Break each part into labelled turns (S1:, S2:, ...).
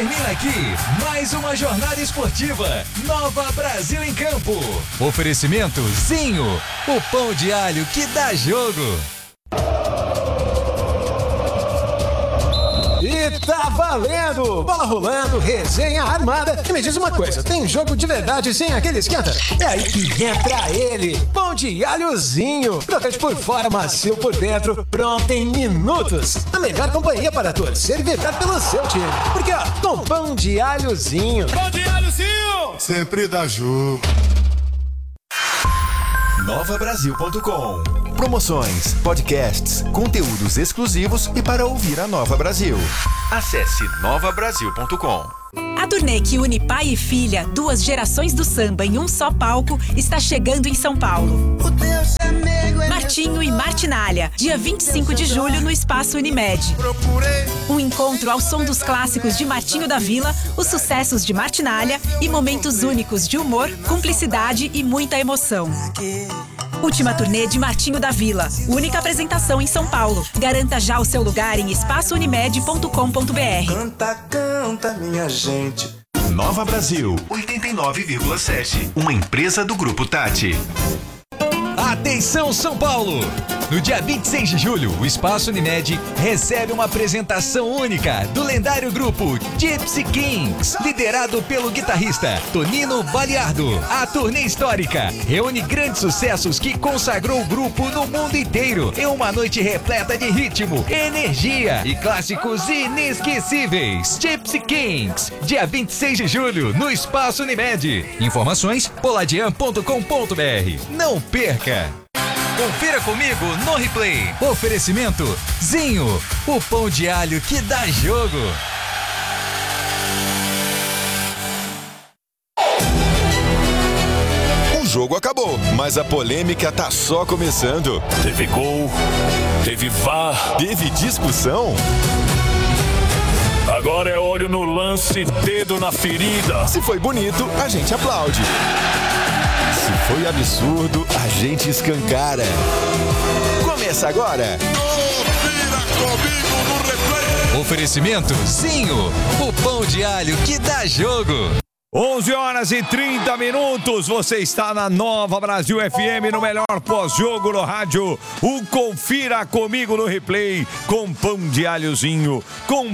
S1: Termina aqui mais uma jornada esportiva. Nova Brasil em Campo. Oferecimento Zinho, o pão de alho que dá jogo.
S2: E tá valendo! Bola rolando, resenha armada. E me diz uma coisa, tem jogo de verdade sem aquele esquenta? É aí que entra ele, pão de alhozinho. Crocante por fora, macio por dentro, pronto em minutos. A melhor companhia para torcer e vibrar pelo seu time. Porque ó, com pão de alhozinho.
S3: Pão de alhozinho!
S4: Sempre dá jogo.
S1: NovaBrasil.com.
S5: Promoções, podcasts, conteúdos exclusivos e para ouvir a Nova Brasil. Acesse novabrasil.com.
S6: A turnê que une pai e filha, 2 gerações do samba em um só palco, está chegando em São Paulo. Martinho e Martinália, dia 25 de julho no Espaço Unimed. Um encontro ao som dos clássicos de Martinho da Vila, os sucessos de Martinália e momentos únicos de humor, cumplicidade e muita emoção. Última turnê de Martinho da Vila. Única apresentação em São Paulo. Garanta já o seu lugar em espaçounimed.com.br.
S7: Canta, canta, minha gente.
S5: Nova Brasil 89,7. Uma empresa do Grupo Tati.
S1: Atenção São Paulo! No dia 26 de julho, o Espaço Unimed recebe uma apresentação única do lendário grupo Gypsy Kings, liderado pelo guitarrista Tonino Baliardo. A turnê histórica reúne grandes sucessos que consagrou o grupo no mundo inteiro em uma noite repleta de ritmo, energia e clássicos inesquecíveis. Gypsy Kings, dia 26 de julho, no Espaço Unimed. Informações, poladian.com.br. Não perca! Confira comigo no replay. Oferecimento Zinho, o pão de alho que dá jogo.
S5: O jogo acabou, mas a polêmica tá só começando.
S3: Teve gol, teve VAR.
S5: Teve discussão?
S3: Agora é olho no lance, dedo na ferida.
S5: Se foi bonito, a gente aplaude. Se foi absurdo, a gente escancara. Começa agora.
S4: Confira comigo no replay.
S1: Oferecimento Zinho, o pão de alho que dá jogo.
S8: 11h30, você está na Nova Brasil FM, no melhor pós-jogo no rádio. O Confira Comigo no Replay, com pão de alhozinho,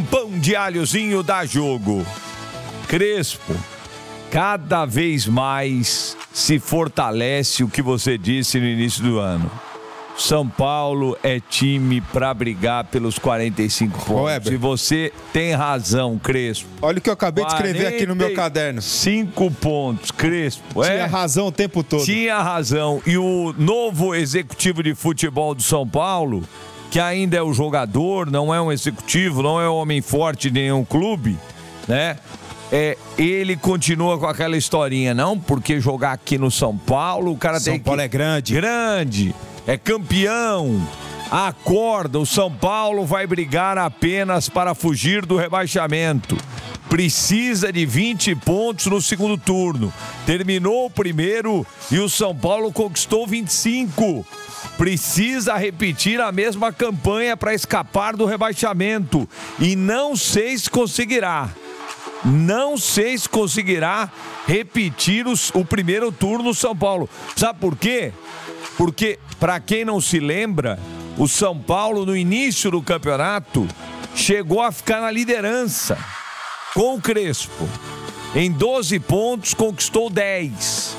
S8: dá jogo. Crespo, cada vez mais se fortalece o que você disse no início do ano. São Paulo é time pra brigar pelos 45 pontos. E você tem razão, Crespo.
S9: Olha o que eu acabei de escrever aqui no meu caderno.
S8: 5 pontos, Crespo.
S9: Tinha razão o tempo todo.
S8: Tinha razão. E o novo executivo de futebol do São Paulo, que ainda é o jogador, não é um executivo, não é um homem forte de nenhum clube, né? Ele continua com aquela historinha, não? Porque jogar aqui no São Paulo, o cara tem que...
S9: São Paulo é grande.
S8: Grande. É campeão. Acorda, o São Paulo vai brigar apenas para fugir do rebaixamento. Precisa de 20 pontos no segundo turno. Terminou o primeiro e o São Paulo conquistou 25. Precisa repetir a mesma campanha para escapar do rebaixamento. E não sei se conseguirá. Não sei se conseguirá repetir o primeiro turno no São Paulo. Sabe por quê? Porque, para quem não se lembra, o São Paulo, no início do campeonato, chegou a ficar na liderança com o Crespo. Em 12 pontos, conquistou 10.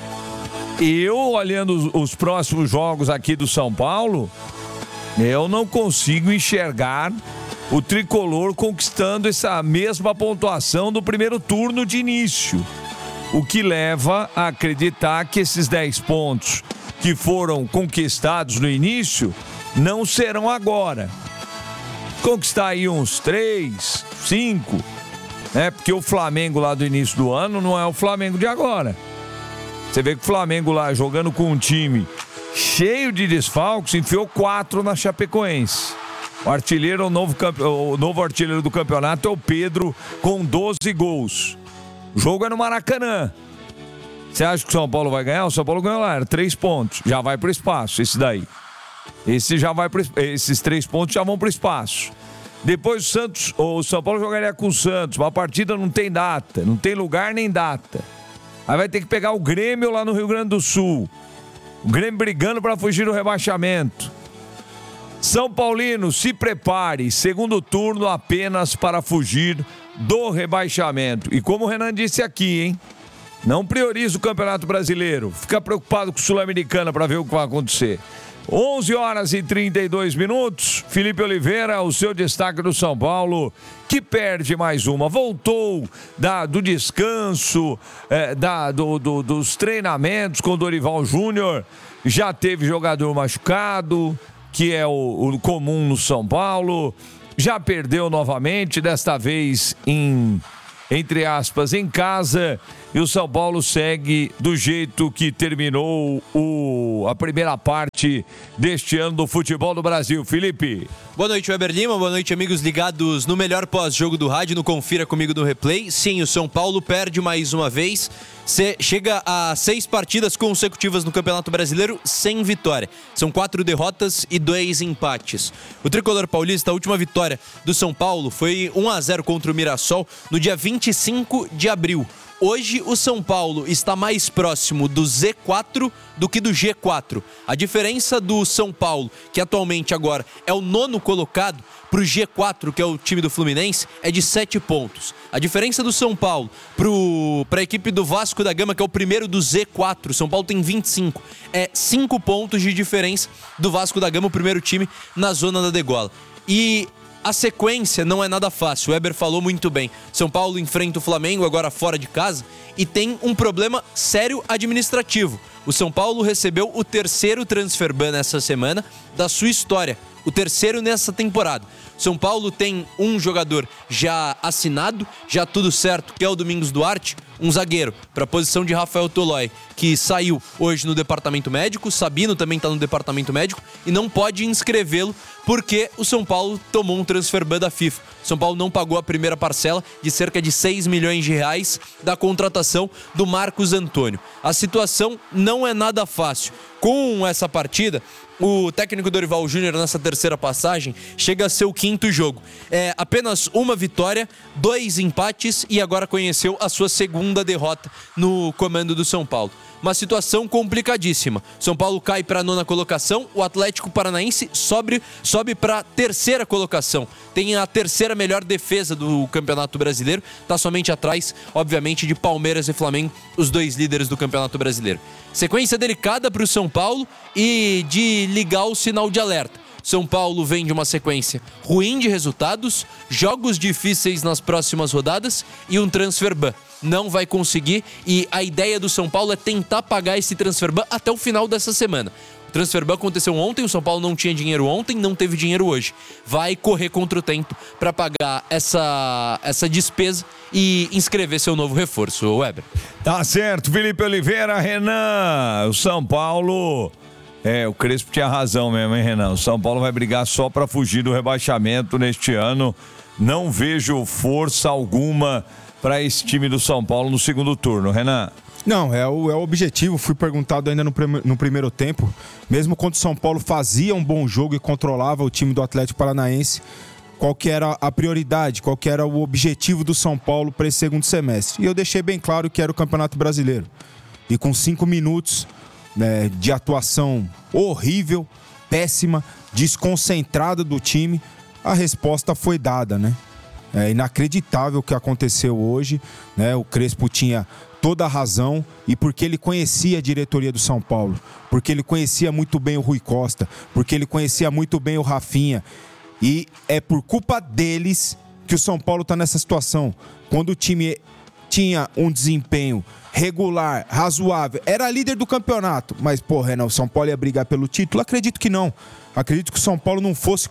S8: Eu, olhando os próximos jogos aqui do São Paulo, eu não consigo enxergar o tricolor conquistando essa mesma pontuação do primeiro turno de início. O que leva a acreditar que esses 10 pontos que foram conquistados no início não serão agora. Conquistar aí uns 3, 5, né? Porque o Flamengo lá do início do ano não é o Flamengo de agora. Você vê que o Flamengo lá jogando com um time cheio de desfalques, enfiou 4 na Chapecoense. O artilheiro, o novo artilheiro do campeonato é o Pedro, com 12 gols. O jogo é no Maracanã. Você acha que o São Paulo vai ganhar? O São Paulo ganhou lá, era 3 pontos. Já vai pro espaço, esse daí. Esses 3 pontos já vão pro espaço. Depois o São Paulo jogaria com o Santos. Uma partida não tem data, não tem lugar nem data. Aí vai ter que pegar o Grêmio lá no Rio Grande do Sul. O Grêmio brigando para fugir do rebaixamento. São Paulino, se prepare. Segundo turno apenas para fugir do rebaixamento. E como o Renan disse aqui, hein? Não prioriza o Campeonato Brasileiro. Fica preocupado com o Sul-Americana para ver o que vai acontecer. 11h32. Felipe Oliveira, o seu destaque do São Paulo, que perde mais uma. Voltou do descanso, dos treinamentos com o Dorival Júnior. Já teve jogador machucado, que é o comum no São Paulo. Já perdeu novamente, desta vez entre aspas, em casa. E o São Paulo segue do jeito que terminou a primeira parte deste ano do futebol do Brasil. Felipe.
S10: Boa noite, Weber Lima. Boa noite, amigos ligados no melhor pós-jogo do rádio, no Confira Comigo no Replay. Sim, o São Paulo perde mais uma vez. Chega a 6 partidas consecutivas no Campeonato Brasileiro sem vitória. São 4 derrotas e 2 empates. O tricolor paulista, a última vitória do São Paulo foi 1-0 contra o Mirassol no dia 25 de abril. Hoje o São Paulo está mais próximo do Z4 do que do G4. A diferença do São Paulo, que atualmente agora é o 9º colocado, para o G4, que é o time do Fluminense, é de 7 pontos. A diferença do São Paulo para a equipe do Vasco da Gama, que é o primeiro do Z4, São Paulo tem 25, é 5 pontos de diferença do Vasco da Gama, o primeiro time na zona da degola. E a sequência não é nada fácil, o Weber falou muito bem. São Paulo enfrenta o Flamengo agora fora de casa e tem um problema sério administrativo. O São Paulo recebeu o 3º transfer ban nessa semana da sua história, o 3º nessa temporada. São Paulo tem um jogador já assinado, já tudo certo, que é o Domingos Duarte, um zagueiro para a posição de Rafael Tolói, que saiu hoje no departamento médico. Sabino também está no departamento médico e não pode inscrevê-lo porque o São Paulo tomou um transfer ban da FIFA. São Paulo não pagou a primeira parcela de cerca de 6 milhões de reais da contratação do Marcos Antônio. A situação não é nada fácil. Com essa partida, o técnico Dorival Júnior, nessa terceira passagem, chega a ser o 5º jogo. É apenas uma vitória, 2 empates e agora conheceu a sua segunda derrota no comando do São Paulo. Uma situação complicadíssima. São Paulo cai para a 9ª colocação, o Atlético Paranaense sobe para a 3ª colocação. Tem a 3ª melhor defesa do Campeonato Brasileiro, está somente atrás, obviamente, de Palmeiras e Flamengo, os 2 líderes do Campeonato Brasileiro. Sequência delicada para o São Paulo e de ligar o sinal de alerta. São Paulo vem de uma sequência ruim de resultados, jogos difíceis nas próximas rodadas e um transfer ban. Não vai conseguir e a ideia do São Paulo é tentar pagar esse transfer ban até o final dessa semana. O transfer ban aconteceu ontem, o São Paulo não tinha dinheiro ontem, não teve dinheiro hoje. Vai correr contra o tempo para pagar essa despesa e inscrever seu novo reforço, Weber.
S8: Tá certo, Felipe Oliveira. Renan, o São Paulo... o Crespo tinha razão mesmo, hein, Renan? O São Paulo vai brigar só para fugir do rebaixamento neste ano. Não vejo força alguma para esse time do São Paulo no segundo turno, Renan.
S9: Não, é o objetivo. Fui perguntado ainda no primeiro tempo. Mesmo quando o São Paulo fazia um bom jogo e controlava o time do Atlético Paranaense, qual que era a prioridade, qual que era o objetivo do São Paulo para esse segundo semestre. E eu deixei bem claro que era o Campeonato Brasileiro. E com 5 minutos... de atuação horrível, péssima, desconcentrada do time, a resposta foi dada, né? É inacreditável o que aconteceu hoje, né? O Crespo tinha toda a razão e porque ele conhecia a diretoria do São Paulo, porque ele conhecia muito bem o Rui Costa, porque ele conhecia muito bem o Rafinha, e é por culpa deles que o São Paulo está nessa situação. Quando o time tinha um desempenho regular, razoável, era líder do campeonato, mas, Renan, o São Paulo ia brigar pelo título? Acredito que não. Acredito que o São Paulo não fosse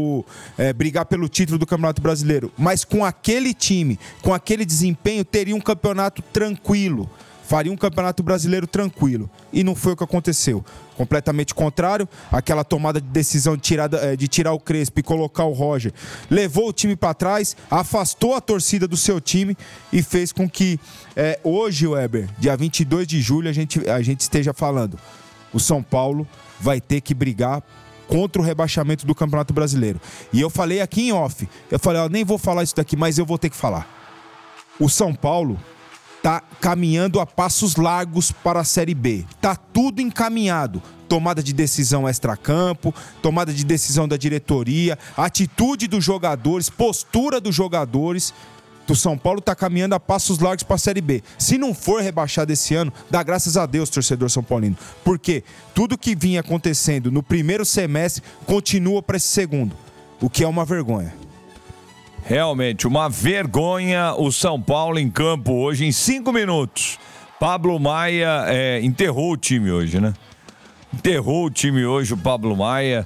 S9: brigar pelo título do Campeonato Brasileiro, mas com aquele time, com aquele desempenho, teria um campeonato tranquilo, faria um Campeonato Brasileiro tranquilo, e não foi o que aconteceu. Completamente contrário, aquela tomada de decisão de tirar o Crespo e colocar o Roger, levou o time para trás, afastou a torcida do seu time e fez com que hoje, Weber, dia 22 de julho, a gente esteja falando, o São Paulo vai ter que brigar contra o rebaixamento do Campeonato Brasileiro. E eu falei aqui em off, eu falei, nem vou falar isso daqui, mas eu vou ter que falar. O São Paulo tá caminhando a passos largos para a Série B. Tá tudo encaminhado. Tomada de decisão extracampo, tomada de decisão da diretoria, atitude dos jogadores, postura dos jogadores. O São Paulo está caminhando a passos largos para a Série B. Se não for rebaixado esse ano, dá graças a Deus, torcedor são paulino. Porque tudo que vinha acontecendo no primeiro semestre continua para esse segundo, o que é uma vergonha.
S8: Realmente, uma vergonha o São Paulo em campo hoje em 5 minutos. Pablo Maia enterrou o time hoje, né? Enterrou o time hoje, o Pablo Maia,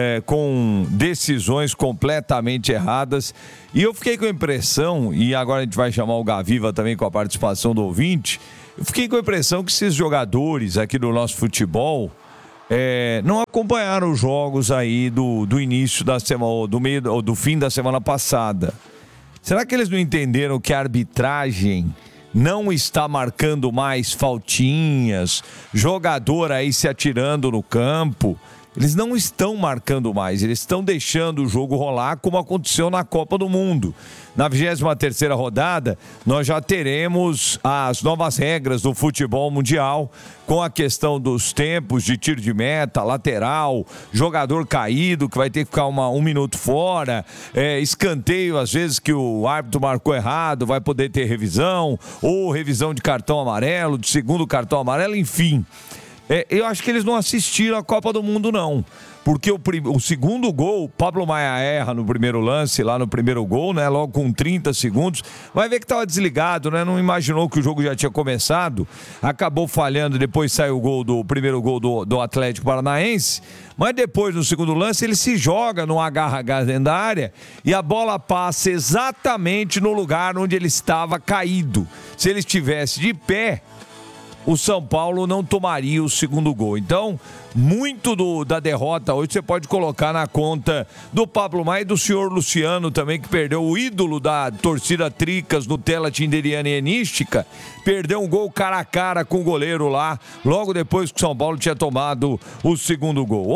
S8: com decisões completamente erradas. E eu fiquei com a impressão, e agora a gente vai chamar o Gaviva também com a participação do ouvinte, eu fiquei com a impressão que esses jogadores aqui do nosso futebol não acompanharam os jogos aí do início da semana, do fim da semana passada. Será que eles não entenderam que a arbitragem não está marcando mais faltinhas, jogador aí se atirando no campo? Eles não estão marcando mais, eles estão deixando o jogo rolar como aconteceu na Copa do Mundo. Na 23ª rodada, nós já teremos as novas regras do futebol mundial, com a questão dos tempos de tiro de meta, lateral, jogador caído que vai ter que ficar um minuto fora, escanteio às vezes que o árbitro marcou errado, vai poder ter revisão, ou revisão de cartão amarelo, de segundo cartão amarelo, enfim. Eu acho que eles não assistiram a Copa do Mundo, não. Porque o segundo gol, Pablo Maia erra no primeiro lance, lá no primeiro gol, né? Logo com 30 segundos. Vai ver que estava desligado, né? Não imaginou que o jogo já tinha começado. Acabou falhando, depois saiu o primeiro gol do Atlético Paranaense. Mas depois, no segundo lance, ele se joga no agarra-agarra dentro da área e a bola passa exatamente no lugar onde ele estava caído. Se ele estivesse de pé, o São Paulo não tomaria o segundo gol. Então, muito da derrota hoje você pode colocar na conta do Pablo Maia e do senhor Luciano também, que perdeu o ídolo da torcida Tricas, Nutella, Tinderiana e Enística. Perdeu um gol cara a cara com o goleiro lá, logo depois que o São Paulo tinha tomado o segundo gol.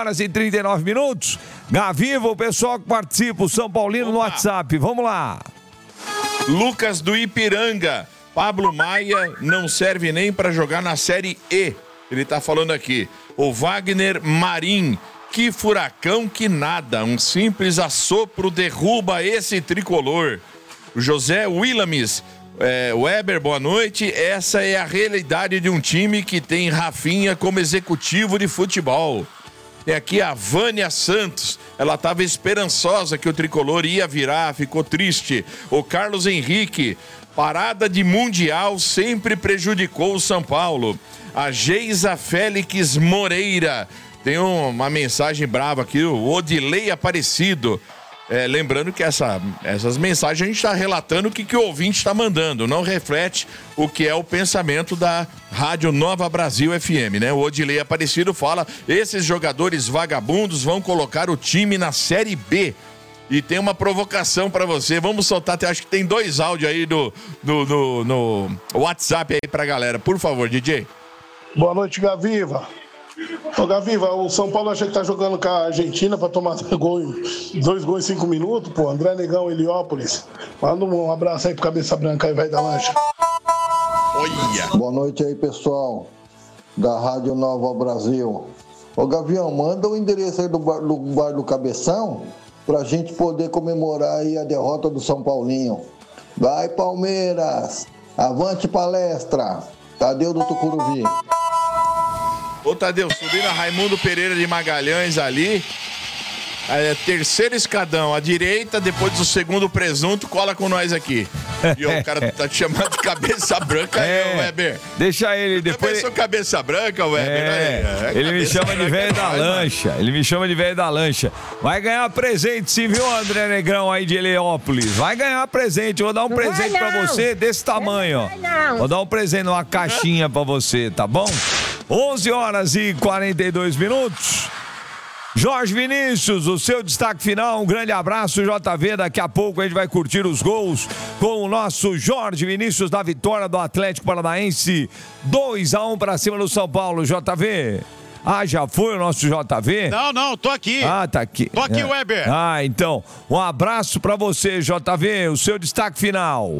S8: 11h39. Gaviva, o pessoal que participa, o São Paulino no WhatsApp. Vamos lá.
S11: Lucas do Ipiranga. Pablo Maia não serve nem para jogar na Série E. Ele tá falando aqui. O Wagner Marim. Que furacão que nada. Um simples assopro derruba esse tricolor. O José Willames. Weber, boa noite. Essa é a realidade de um time que tem Rafinha como executivo de futebol. Tem aqui a Vânia Santos. Ela estava esperançosa que o tricolor ia virar, ficou triste. O Carlos Henrique. Parada de Mundial sempre prejudicou o São Paulo. A Geisa Félix Moreira. Tem uma mensagem brava aqui, o Odilei Aparecido. Lembrando que essas mensagens a gente está relatando o que o ouvinte está mandando. Não reflete o que é o pensamento da Rádio Nova Brasil FM, né? O Odilei Aparecido fala, esses jogadores vagabundos vão colocar o time na Série B. E tem uma provocação pra você. Vamos soltar, acho que tem 2 áudios aí no WhatsApp aí pra galera. Por favor, DJ.
S12: Boa noite, Gaviva. Ô, Gaviva, o São Paulo acha que tá jogando com a Argentina pra tomar 2 gols em 5 minutos, pô. André Negão, Heliópolis. Manda um abraço aí pro Cabeça Branca aí, vai da lancha.
S11: Olha.
S13: Boa noite aí, pessoal da Rádio Nova Brasil. Ô, Gavião, manda o endereço aí do bar do Cabeção pra gente poder comemorar aí a derrota do São Paulinho. Vai, Palmeiras! Avante palestra! Tadeu do Tucuruvi.
S11: Ô, Tadeu, subindo a Raimundo Pereira de Magalhães ali. Terceiro escadão, à direita, depois do segundo presunto, cola com nós aqui. E o cara tá te chamando de Cabeça Branca aí, Weber.
S8: Deixa ele depois.
S11: Eu sou Cabeça Branca, Weber.
S8: Ele me chama de velho da lancha. Ele me chama de velho da lancha. Vai ganhar presente, sim, viu, André Negrão aí de Heliópolis? Vai ganhar presente. Eu vou dar um presente pra você desse tamanho, ó. Vou dar um presente, uma caixinha pra você, tá bom? 11h42. Jorge Vinícius, o seu destaque final, um grande abraço, JV, daqui a pouco a gente vai curtir os gols com o nosso Jorge Vinícius da vitória do Atlético Paranaense, 2-1 para cima do São Paulo, JV. Ah, já foi o nosso JV?
S14: Não, tô aqui.
S8: Ah, tá aqui.
S14: Tô aqui, Weber.
S8: Ah, então, um abraço pra você, JV, o seu destaque final.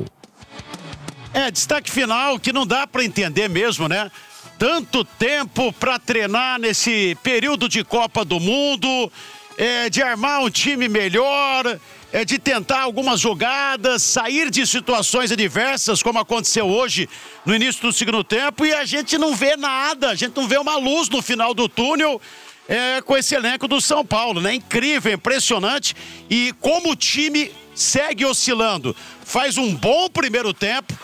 S14: Destaque final que não dá pra entender mesmo, né? Tanto tempo pra treinar nesse período de Copa do Mundo, de armar um time melhor, de tentar algumas jogadas, sair de situações adversas, como aconteceu hoje no início do segundo tempo, e a gente não vê nada, a gente não vê uma luz no final do túnel com esse elenco do São Paulo, né? Incrível, impressionante, e como o time segue oscilando. Faz um bom primeiro tempo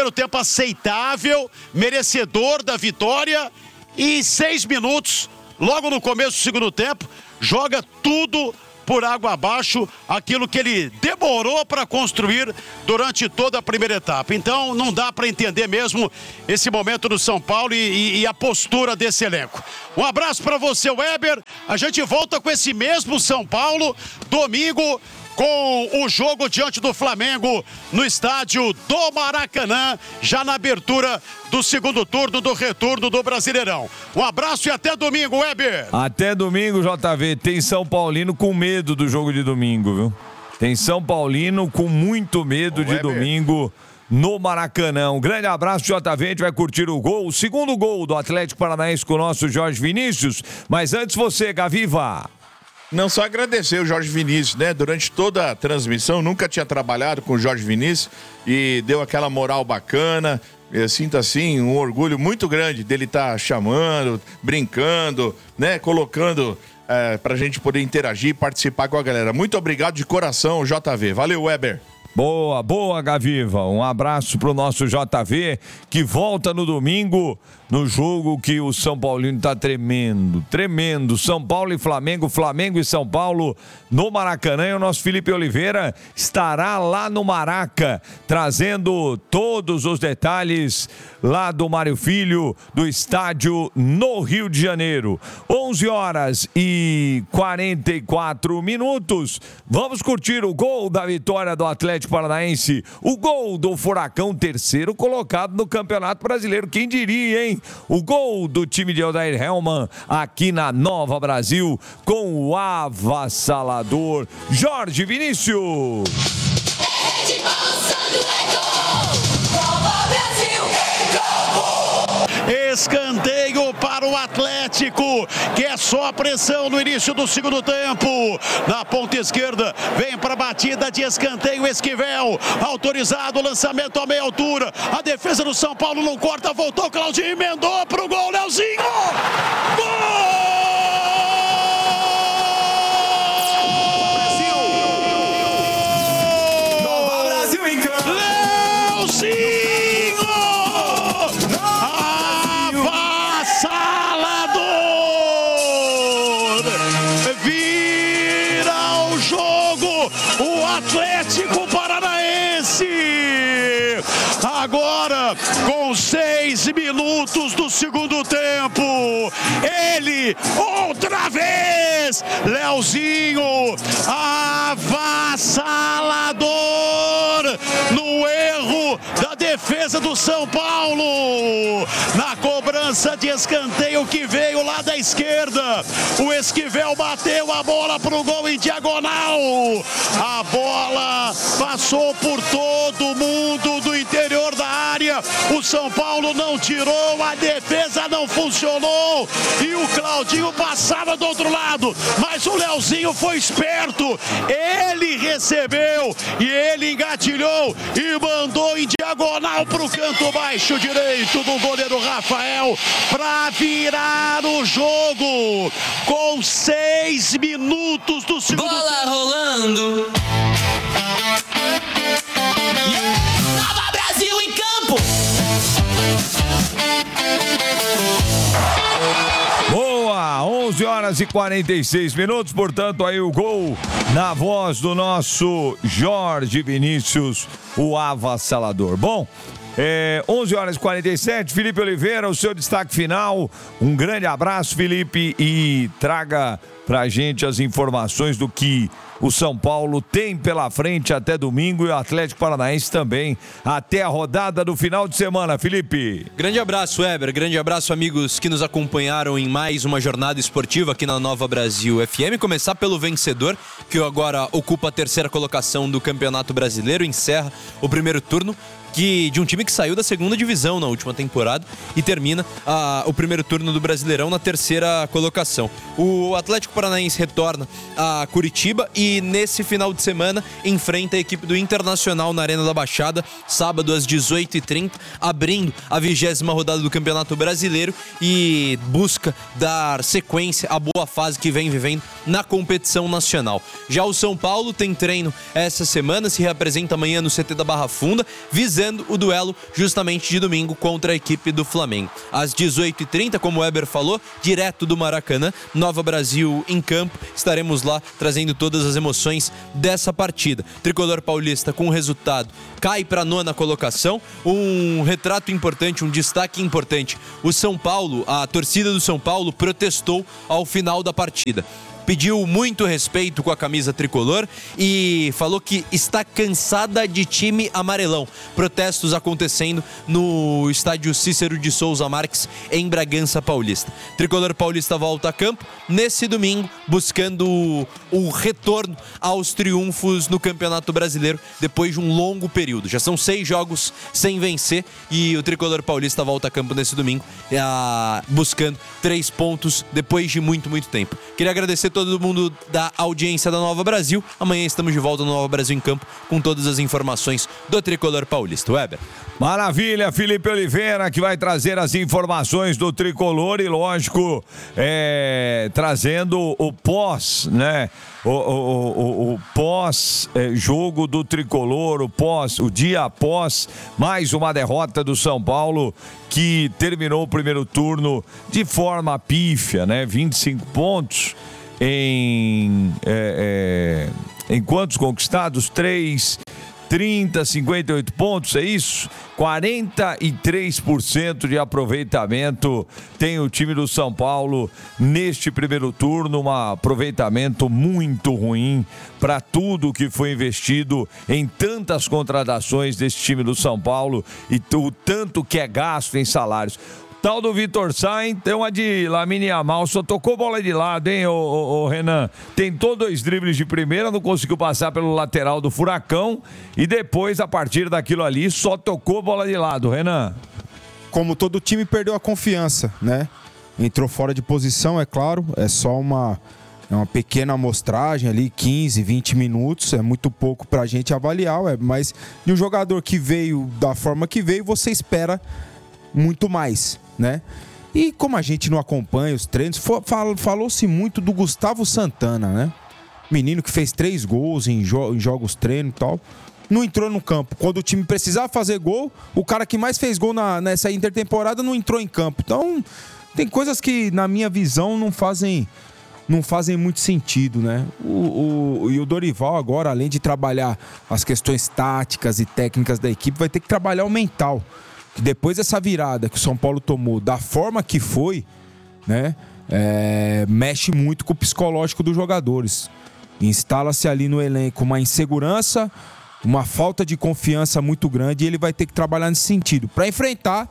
S14: aceitável, merecedor da vitória, e em 6 minutos, logo no começo do segundo tempo, joga tudo por água abaixo, aquilo que ele demorou para construir durante toda a primeira etapa. Então não dá para entender mesmo esse momento do São Paulo e a postura desse elenco. Um abraço para você, Weber. A gente volta com esse mesmo São Paulo domingo, com o jogo diante do Flamengo no estádio do Maracanã, já na abertura do segundo turno do retorno do Brasileirão. Um abraço e até domingo, Weber.
S8: Até domingo, JV. Tem São Paulino com medo do jogo de domingo, viu? Tem São Paulino com muito medo de domingo no Maracanã. Um grande abraço, JV. A gente vai curtir o gol, o segundo gol do Atlético Paranaense com o nosso Jorge Vinícius. Mas antes você, Gaviva.
S11: Não, só agradecer o Jorge Vinícius, né? Durante toda a transmissão, nunca tinha trabalhado com o Jorge Vinícius e deu aquela moral bacana. Eu sinto, assim, um orgulho muito grande dele estar chamando, brincando, né? Colocando pra gente poder interagir, participar com a galera. Muito obrigado de coração, JV. Valeu, Weber.
S8: Boa, Gaviva. Um abraço pro nosso JV, que volta no domingo, no jogo que o São Paulino tá tremendo. São Paulo e Flamengo, Flamengo e São Paulo no Maracanã. E o nosso Felipe Oliveira estará lá no Maraca, trazendo todos os detalhes lá do Mário Filho, do estádio no Rio de Janeiro. 11h44. Vamos curtir o gol da vitória do Atlético Paranaense, o gol do Furacão, terceiro colocado no Campeonato Brasileiro. Quem diria, hein? O gol do time de Odair Hellmann aqui na Nova Brasil, com o avassalador Jorge Vinícius.
S14: Escanteio para o Atlético, que é só a pressão no início do segundo tempo. Na ponta esquerda, vem para a batida de escanteio Esquivel. Autorizado o lançamento a meia altura. A defesa do São Paulo não corta, voltou Claudinho, emendou para o gol, Leozinho! Gol! Agora, com 6 minutos do segundo tempo, ele, outra vez, Leozinho, avassalador, no erro da defesa do São Paulo, na cobrança de escanteio que veio lá da esquerda, o Esquivel bateu a bola pro gol em diagonal, a bola passou por todo mundo do interior da área, o São Paulo não tirou, a defesa não funcionou e o Claudinho passava do outro lado, mas o Leozinho foi esperto, ele recebeu e ele engatilhou e mandou em diagonal pro canto baixo direito do goleiro Rafael para virar o jogo com 6 minutos do segundo tempo.
S15: Bola rolando. Nova Brasil em campo.
S8: Boa, 11h46, portanto aí o gol na voz do nosso Jorge Vinícius, o avassalador. Bom, 11h47, Felipe Oliveira, o seu destaque final. Um grande abraço, Felipe, e traga pra gente as informações do que o São Paulo tem pela frente até domingo e o Atlético Paranaense também até a rodada do final de semana, Felipe.
S10: Grande abraço, Weber. Grande abraço, amigos que nos acompanharam em mais uma jornada esportiva aqui na Nova Brasil FM. Começar pelo vencedor, que agora ocupa a terceira colocação do Campeonato Brasileiro, encerra o primeiro turno de um time que saiu da segunda divisão na última temporada e termina o primeiro turno do Brasileirão na terceira colocação. O Atlético Paranaense retorna a Curitiba e nesse final de semana enfrenta a equipe do Internacional na Arena da Baixada, sábado às 18h30, abrindo a 20ª rodada do Campeonato Brasileiro e busca dar sequência à boa fase que vem vivendo na competição nacional. Já o São Paulo tem treino essa semana, se reapresenta amanhã no CT da Barra Funda, visando o duelo justamente de domingo contra a equipe do Flamengo. Às 18h30, como o Weber falou, direto do Maracanã, Nova Brasil em campo, estaremos lá trazendo todas as emoções dessa partida. Tricolor paulista com o resultado cai para a 9ª colocação, um retrato importante, um destaque importante. O São Paulo, a torcida do São Paulo protestou ao final da partida. Pediu muito respeito com a camisa tricolor e falou que está cansada de time amarelão. Protestos acontecendo no estádio Cícero de Souza Marques, em Bragança Paulista. Tricolor paulista volta a campo nesse domingo, buscando o retorno aos triunfos no Campeonato Brasileiro depois de um longo período. Já são 6 jogos sem vencer e o Tricolor paulista volta a campo nesse domingo, buscando 3 pontos depois de muito, muito tempo. Queria agradecer todo mundo da audiência da Nova Brasil. Amanhã estamos de volta no Nova Brasil em campo com todas as informações do Tricolor paulista. Weber.
S8: Maravilha, Felipe Oliveira, que vai trazer as informações do Tricolor e, lógico, trazendo o pós, né? O pós-jogo do Tricolor, o dia após mais uma derrota do São Paulo, que terminou o primeiro turno de forma pífia, né? 25 pontos em quantos conquistados? 30, 58 pontos, é isso? 43% de aproveitamento tem o time do São Paulo neste primeiro turno, um aproveitamento muito ruim para tudo que foi investido em tantas contratações desse time do São Paulo e o tanto que é gasto em salários. Tal do Vitor Sainz, tem uma de Lamine Yamal, só tocou bola de lado, hein, ô Renan? Tentou 2 dribles de primeira, não conseguiu passar pelo lateral do Furacão e depois, a partir daquilo ali, só tocou bola de lado, Renan.
S9: Como todo time, perdeu a confiança, né? Entrou fora de posição, é claro, é só uma pequena amostragem ali, 15, 20 minutos, é muito pouco pra gente avaliar, mas de um jogador que veio da forma que veio, você espera muito mais, né? E como a gente não acompanha os treinos, falou-se muito do Gustavo Santana, né? Menino que fez 3 gols em jogos treino e tal. Não entrou no campo. Quando o time precisava fazer gol, o cara que mais fez gol nessa intertemporada não entrou em campo. Então, tem coisas que, na minha visão, não fazem muito sentido, né? E o Dorival agora, além de trabalhar as questões táticas e técnicas da equipe, vai ter que trabalhar o mental. Depois dessa virada que o São Paulo tomou, da forma que foi, né, mexe muito com o psicológico dos jogadores. Instala-se ali no elenco uma insegurança, uma falta de confiança muito grande, e ele vai ter que trabalhar nesse sentido para enfrentar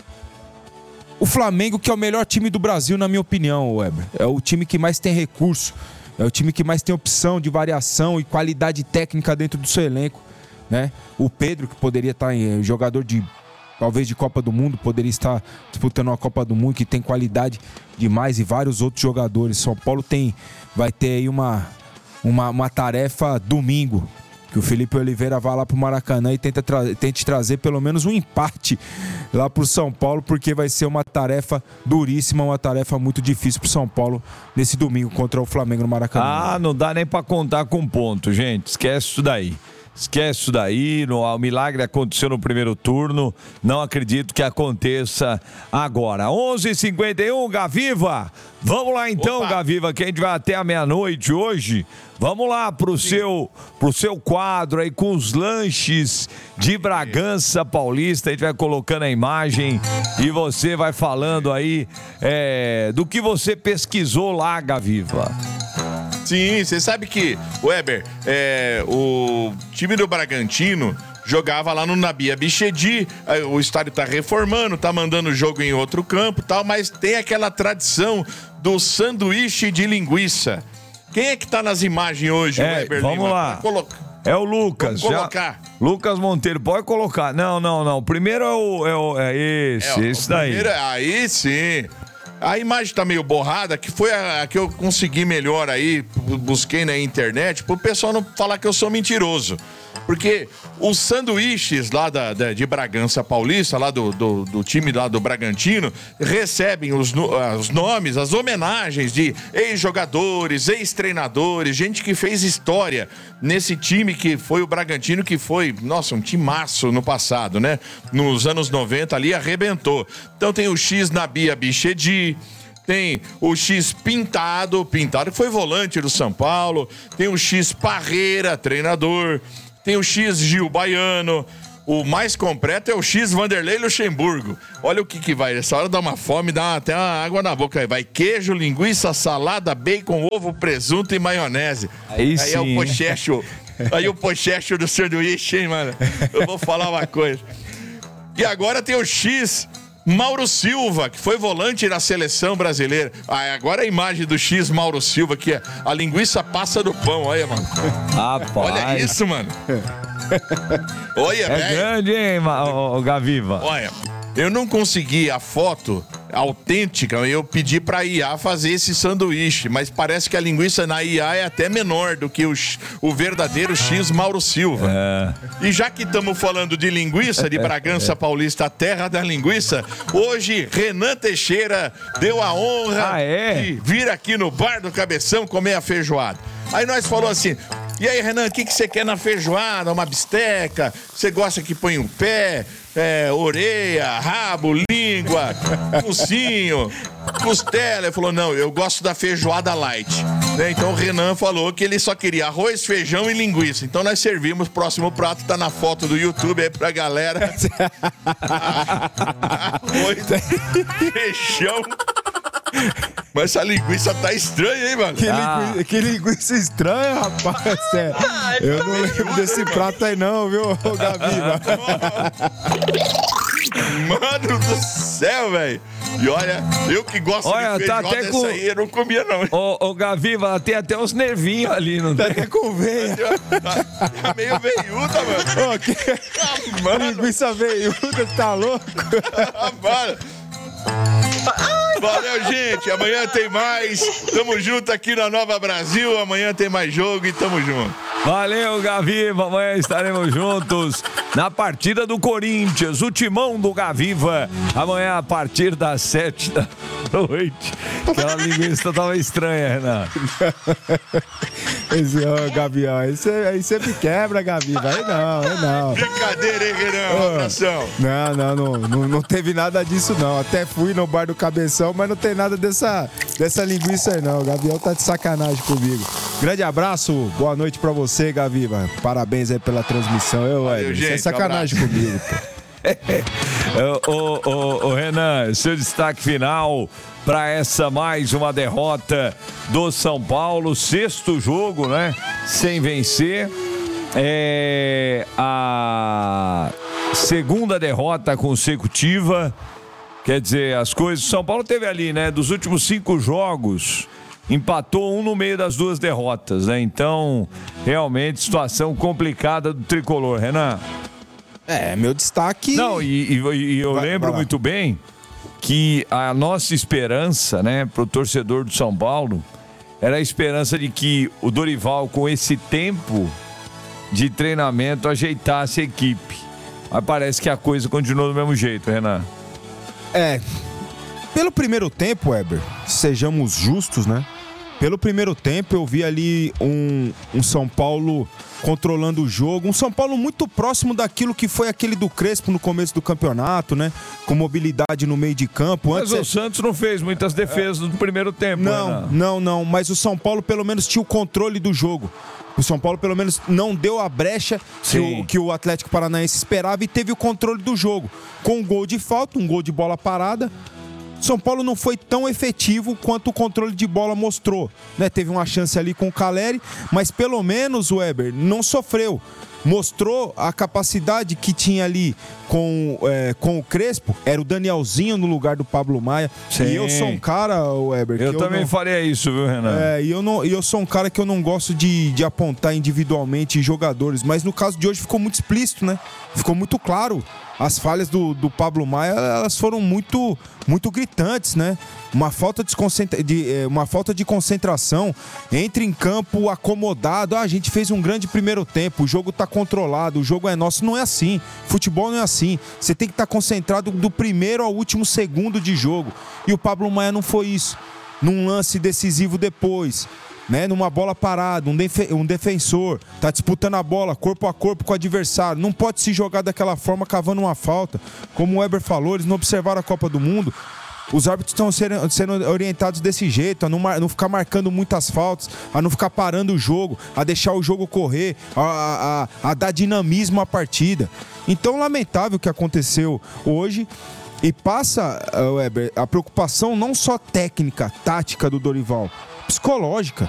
S9: o Flamengo, que é o melhor time do Brasil, na minha opinião, Weber. É o time que mais tem recurso, é o time que mais tem opção de variação e qualidade técnica dentro do seu elenco, né? O Pedro, que poderia estar jogador talvez de Copa do Mundo, poderia estar disputando uma Copa do Mundo, que tem qualidade demais, e vários outros jogadores. São Paulo vai ter aí uma tarefa domingo, que o Felipe Oliveira vá lá pro Maracanã e tente trazer pelo menos um empate lá pro São Paulo, porque vai ser uma tarefa duríssima, uma tarefa muito difícil pro São Paulo nesse domingo contra o Flamengo no Maracanã.
S8: Não dá nem pra contar com ponto, gente, esquece isso daí. Esquece isso daí, o milagre aconteceu no primeiro turno, não acredito que aconteça agora. 11h51, Gaviva, vamos lá então, Gaviva, que a gente vai até a meia-noite hoje. Vamos lá pro seu quadro aí com os lanches de Bragança Paulista. A gente vai colocando a imagem e você vai falando aí do que você pesquisou lá, Gaviva.
S11: Sim, você sabe que, Weber, o time do Bragantino jogava lá no Nabi Abichedi, o estádio tá reformando, tá mandando o jogo em outro campo e tal, mas tem aquela tradição do sanduíche de linguiça. Quem é que tá nas imagens hoje, Weber
S8: vamos
S11: Lima?
S8: lá. É o Lucas.
S11: Vamos colocar.
S8: Lucas Monteiro, pode colocar. Não. Primeiro é esse daí.
S11: Primeiro, aí sim. A imagem tá meio borrada, que foi a que eu consegui melhor aí, busquei na internet, pro pessoal não falar que eu sou mentiroso. Porque os sanduíches lá de Bragança Paulista, lá do time lá do Bragantino, recebem os nomes, as homenagens de ex-jogadores, ex-treinadores, gente que fez história nesse time que foi o Bragantino, que foi, nossa, um timaço no passado, né? Nos anos 90 ali arrebentou. Então tem o X Nabi Abichedi, tem o X Pintado que foi volante do São Paulo, tem o X Parreira, treinador, tem o X Gil Baiano, o mais completo é o X Vanderlei Luxemburgo. Olha o que vai, essa hora dá uma fome, dá até uma água na boca. Aí vai queijo, linguiça, salada, bacon, ovo, presunto e maionese. Aí
S8: sim.
S11: É o pochecho. Aí o pochecho do sanduíche, hein, mano? Eu vou falar uma coisa. E agora tem o X Mauro Silva, que foi volante da seleção brasileira. Agora a imagem do X Mauro Silva, que a linguiça passa do pão. Olha, mano.
S8: Rapaz.
S11: Olha isso, mano. Olha, velho.
S8: Grande, hein, Gaviva?
S11: Olha, eu não consegui a foto autêntica, eu pedi pra IA fazer esse sanduíche, mas parece que a linguiça na IA é até menor do que o verdadeiro X Mauro Silva. E já que estamos falando de linguiça, de Bragança Paulista, a terra da linguiça, hoje Renan Teixeira deu a honra de vir aqui no Bar do Cabeção comer a feijoada. Aí nós falou assim: e aí, Renan, o que você quer na feijoada? Uma bisteca? Você gosta que põe um pé, orelha, rabo, língua, focinho, costela? Ele falou: não, eu gosto da feijoada light. Então o Renan falou que ele só queria arroz, feijão e linguiça. Então nós servimos, o próximo prato tá na foto do YouTube aí pra galera. Arroz, feijão. Mas essa linguiça tá estranha, hein, mano?
S9: Que linguiça estranha, rapaz. Eu não lembro desse prato aí não, viu, Gaviva?
S11: Mano do céu, velho. E olha, eu que gosto de feijoada,
S8: tá até
S11: essa aí eu não comia, não.
S8: Ô, Gaviva, tem até uns nervinhos ali, não tem?
S9: Até com veia.
S11: Tá meio veiuda, mano.
S9: Mano. Linguiça veiuda, tá louco?
S11: Mano. Valeu, gente. Amanhã tem mais. Tamo junto aqui na Nova Brasil. Amanhã tem mais jogo e tamo junto.
S8: Valeu, Gaviva. Amanhã estaremos juntos na partida do Corinthians. O timão do Gaviva. Amanhã a partir das 7 da noite. Aquela linguiça tava estranha, Renan.
S9: Gavião, aí você me quebra, Gaviva. Aí não.
S11: Brincadeira, hein, Renan? Um abração.
S9: Não teve nada disso, não. Até fui no Bar do Cabeção, mas não tem nada dessa linguiça aí, não. O Gavião tá de sacanagem comigo. Grande abraço, boa noite pra você, Gaviva. Parabéns aí pela transmissão. Você é sacanagem comigo,
S8: pô. Renan, seu destaque final para essa mais uma derrota do São Paulo, 6º jogo, né? Sem vencer. A 2ª derrota consecutiva. Quer dizer, as coisas... São Paulo teve ali, né? Dos últimos 5 jogos, empatou um no meio das 2 derrotas, né? Então, realmente, situação complicada do tricolor, Renan.
S9: Meu destaque...
S8: Não, e eu lembro muito bem que a nossa esperança, né, pro torcedor do São Paulo, era a esperança de que o Dorival, com esse tempo de treinamento, ajeitasse a equipe. Mas parece que a coisa continuou do mesmo jeito, Renan.
S9: Pelo primeiro tempo, Weber, sejamos justos, né? Pelo primeiro tempo, eu vi ali um São Paulo controlando o jogo. Um São Paulo muito próximo daquilo que foi aquele do Crespo no começo do campeonato, né? Com mobilidade no meio de campo.
S8: Mas o Santos não fez muitas defesas no primeiro tempo,
S9: Não. Mas o São Paulo pelo menos tinha o controle do jogo. O São Paulo pelo menos não deu a brecha que o Atlético Paranaense esperava e teve o controle do jogo. Com um gol de falta, um gol de bola parada. São Paulo não foi tão efetivo quanto o controle de bola mostrou, né? Teve uma chance ali com o Caleri, mas pelo menos o Weber não sofreu. Mostrou a capacidade que tinha ali com o Crespo. Era o Danielzinho no lugar do Pablo Maia.
S8: Sim.
S9: E eu sou um cara, Weber...
S8: Eu também faria isso, viu, Renan?
S9: E eu sou um cara que eu não gosto de apontar individualmente jogadores, mas no caso de hoje ficou muito explícito, né? Ficou muito claro. As falhas do Pablo Maia, elas foram muito gritantes, né? Uma falta de concentração, entra em campo acomodado. A gente fez um grande primeiro tempo, o jogo tá controlado, o jogo é nosso. Não é assim, futebol não é assim. Você tem que estar concentrado do primeiro ao último segundo de jogo. E o Pablo Maia não foi isso. Num lance decisivo depois, né, numa bola parada, um defensor tá disputando a bola corpo a corpo com o adversário, não pode se jogar daquela forma cavando uma falta. Como o Weber falou, eles não observaram a Copa do Mundo. Os árbitros estão sendo orientados desse jeito, a não ficar marcando muitas faltas, a não ficar parando o jogo, a deixar o jogo correr, a dar dinamismo à partida. Então, lamentável o que aconteceu hoje. E passa, Weber, a preocupação não só técnica, tática do Dorival, psicológica.